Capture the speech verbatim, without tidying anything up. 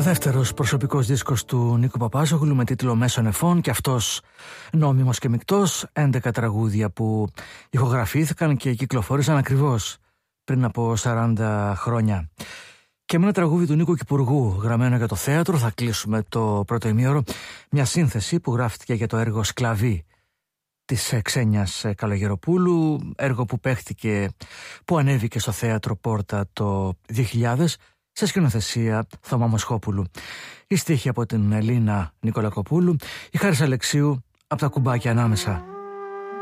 δεύτερος προσωπικός δίσκος του Νίκου Παπάζογλου με τίτλο «Μέσων Εφών», και αυτός νόμιμος και μεικτός, έντεκα τραγούδια που ηχογραφήθηκαν και κυκλοφόρησαν ακριβώς πριν από σαράντα χρόνια. Και με ένα τραγούδι του Νίκου Κυπουργού γραμμένο για το θέατρο θα κλείσουμε το πρώτο ημίωρο, μια σύνθεση που γράφτηκε για το έργο «Σκλαβή» της Ξένιας Καλογεροπούλου, έργο που παίχτηκε, που ανέβηκε στο θέατρο Πόρτα το δύο χιλιάδες σε σκηνοθεσία Θωμά Μοσχόπουλου. Η στίχη από την Ελίνα Νικολακοπούλου, η Χάρης Αλεξίου από τα κουμπάκια ανάμεσα.